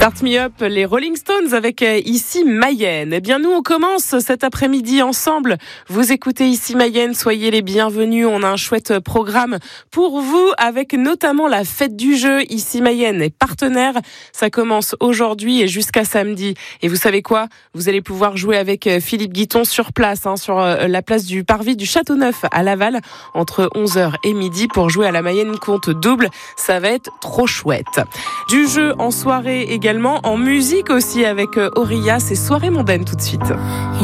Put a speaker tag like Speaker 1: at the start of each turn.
Speaker 1: Start Me Up, les Rolling Stones avec Ici Mayenne. Eh bien, nous, on commence cet après-midi ensemble. Vous écoutez Ici Mayenne, soyez les bienvenus. On a un chouette programme pour vous avec notamment la fête du jeu. Ici Mayenne est partenaire. Ça commence aujourd'hui et jusqu'à samedi. Et vous savez quoi? Vous allez pouvoir jouer avec Philippe Guiton sur place, sur la place du Parvis du Château-Neuf à Laval, entre 11h et midi pour jouer à la Mayenne compte double. Ça va être trop chouette. Du jeu en soirée également, en musique aussi avec Auria, c'est Soirée mondaine tout de suite.